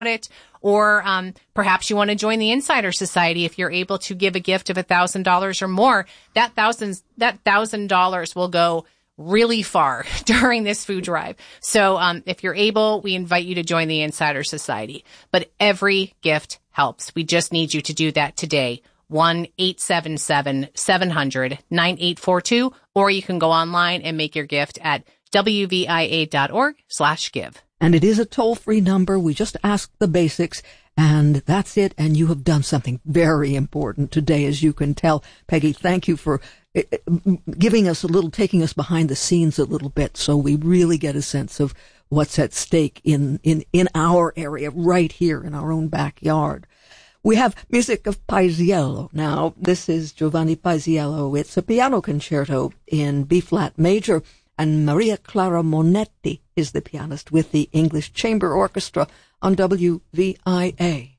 it. Or perhaps you want to join the Insider Society. If you're able to give a gift of $1,000 or more, that $1,000 will go really far during this food drive. So if you're able, we invite you to join the Insider Society. But every gift helps. We just need you to do that today. 1-877-700-9842, or you can go online and make your gift at wvia.org/give. And it is a toll-free number. We just ask the basics, and that's it. And you have done something very important today, as you can tell. Peggy, thank you for giving us taking us behind the scenes a little bit, so we really get a sense of what's at stake in our area, right here in our own backyard. We have music of Paisiello. Now, this is Giovanni Paisiello. It's a piano concerto in B-flat major, and Maria Clara Monetti is the pianist with the English Chamber Orchestra on WVIA.